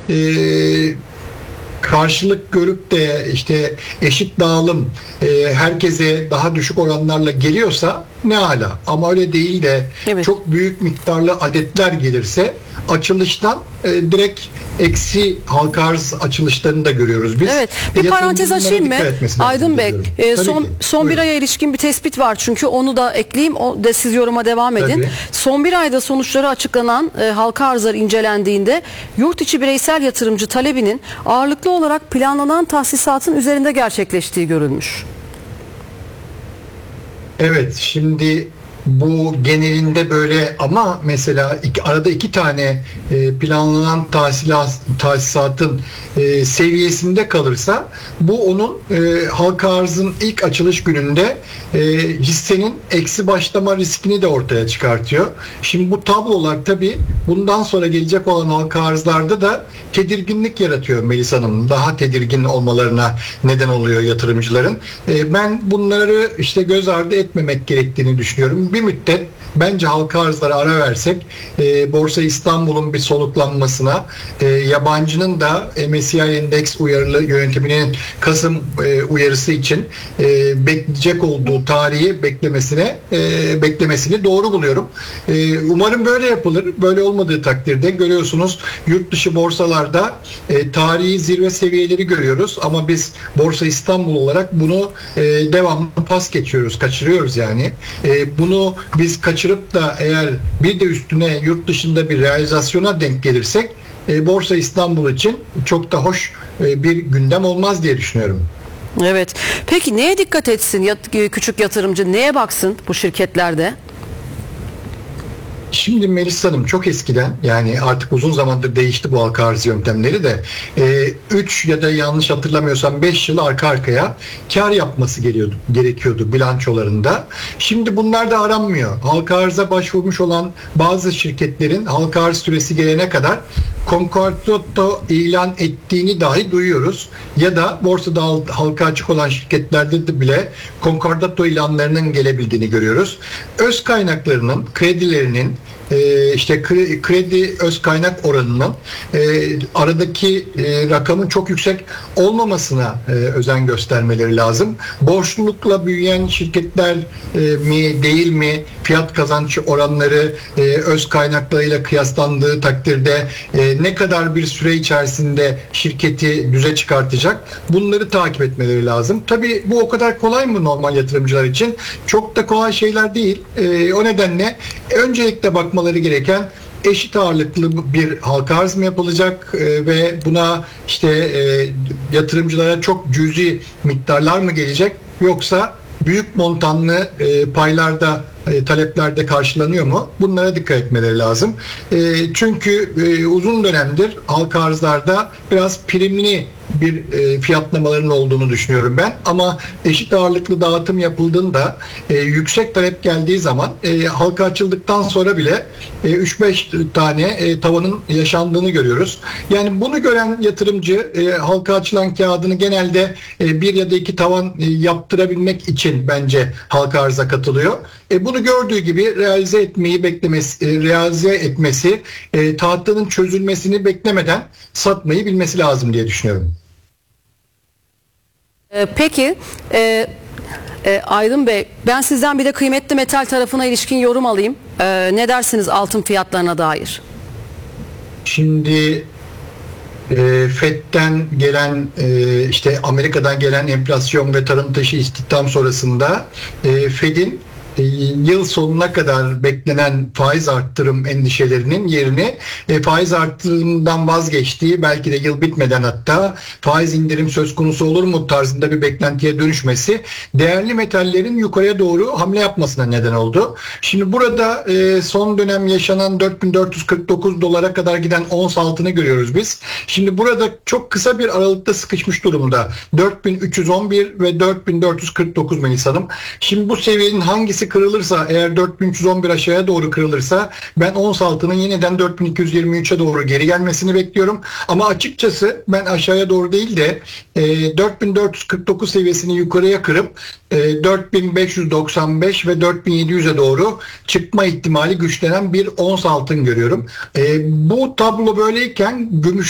karşılık görüp de işte eşit dağılım herkese daha düşük oranlarla geliyorsa ne âlâ. Ama öyle değil de Evet. çok büyük miktarlı adetler gelirse açılıştan direkt eksi halka arz açılışlarını da görüyoruz biz. Evet. Bir parantez Yatırımcıların açayım mı? dikkat etmesi lazım Aydın Bey, diyorum. Tabii son ki. son bir Buyurun. aya ilişkin bir tespit var çünkü onu da ekleyeyim. O da siz yoruma devam edin. Tabii. Son bir ayda sonuçları açıklanan halka arzlar incelendiğinde yurt içi bireysel yatırımcı talebinin ağırlıklı olarak planlanan tahsisatın üzerinde gerçekleştiği görülmüş. Evet, şimdi bu genelinde böyle ama mesela arada iki tane planlanan tahsisatın seviyesinde kalırsa bu onun halka arzın ilk açılış gününde hissenin eksi başlama riskini de ortaya çıkartıyor. Şimdi bu tablolar tabii bundan sonra gelecek olan halka arzlarda da tedirginlik yaratıyor Melis Hanım. Daha tedirgin olmalarına neden oluyor yatırımcıların. Ben bunları işte göz ardı etmemek gerektiğini düşünüyorum. Bir müddet bence halka arzlara ara versek Borsa İstanbul'un bir soluklanmasına, yabancının da MSCI Endeks uyarılı yönetiminin Kasım uyarısı için bekleyecek olduğu tarihi beklemesini doğru buluyorum. Umarım böyle yapılır. Böyle olmadığı takdirde görüyorsunuz yurt dışı borsalarda tarihi zirve seviyeleri görüyoruz ama biz Borsa İstanbul olarak bunu devamlı pas geçiyoruz, kaçırıyoruz yani. Bunu biz kaçırıp da eğer bir de üstüne yurt dışında bir realizasyona denk gelirsek Borsa İstanbul için çok da hoş bir gündem olmaz diye düşünüyorum. Evet. Peki neye dikkat etsin küçük yatırımcı? Neye baksın bu şirketlerde? Şimdi Melis Hanım çok eskiden yani artık uzun zamandır değişti bu halka arz yöntemleri de 3 ya da yanlış hatırlamıyorsam 5 yıl arka arkaya kar yapması gerekiyordu bilançolarında. Şimdi bunlar da aranmıyor. Halka arza başvurmuş olan bazı şirketlerin halka arz süresi gelene kadar konkordato ilan ettiğini dahi duyuyoruz. Ya da borsada halka açık olan şirketlerde de bile konkordato ilanlarının gelebildiğini görüyoruz. Öz kaynaklarının, kredilerinin işte kredi öz kaynak oranının aradaki rakamın çok yüksek olmamasına özen göstermeleri lazım. Borçlulukla büyüyen şirketler mi değil mi, fiyat kazanç oranları öz kaynaklarıyla kıyaslandığı takdirde ne kadar bir süre içerisinde şirketi düze çıkartacak, bunları takip etmeleri lazım. Tabii bu o kadar kolay mı normal yatırımcılar için? Çok da kolay şeyler değil. O nedenle öncelikle bakmaları gereken eşit ağırlıklı bir halka arz mı yapılacak ve buna işte yatırımcılara çok cüzi miktarlar mı gelecek, yoksa büyük montanlı paylarda taleplerde karşılanıyor mu? Bunlara dikkat etmeleri lazım. Çünkü uzun dönemdir halka arzlarda biraz primli bir fiyatlamaların olduğunu düşünüyorum ben. Ama eşit ağırlıklı dağıtım yapıldığında yüksek talep geldiği zaman halka açıldıktan sonra bile 3-5 tane tavanın yaşandığını görüyoruz. Yani bunu gören yatırımcı halka açılan kağıdını genelde bir ya da iki tavan yaptırabilmek için bence halka arza katılıyor. Bunu gördüğü gibi realize etmesi, tahtanın çözülmesini beklemeden satmayı bilmesi lazım diye düşünüyorum. Peki Aydın Bey, ben sizden bir de kıymetli metal tarafına ilişkin yorum alayım. Ne dersiniz altın fiyatlarına dair? Şimdi FED'den gelen işte Amerika'dan gelen enflasyon ve tarım dışı istihdam sonrasında FED'in yıl sonuna kadar beklenen faiz arttırım endişelerinin yerini faiz arttırımından vazgeçtiği, belki de yıl bitmeden hatta faiz indirim söz konusu olur mu tarzında bir beklentiye dönüşmesi değerli metallerin yukarıya doğru hamle yapmasına neden oldu. Şimdi burada son dönem yaşanan 4.449 dolara kadar giden ons altını görüyoruz biz. Şimdi burada çok kısa bir aralıkta sıkışmış durumda. 4.311 ve 4.449 Melis Hanım. Şimdi bu seviyenin hangisi kırılırsa, eğer 4311 aşağıya doğru kırılırsa ben ons altının yeniden 4223'e doğru geri gelmesini bekliyorum. Ama açıkçası ben aşağıya doğru değil de 4449 seviyesini yukarıya kırıp 4595 ve 4700'e doğru çıkma ihtimali güçlenen bir ons altın görüyorum. Bu tablo böyleyken gümüş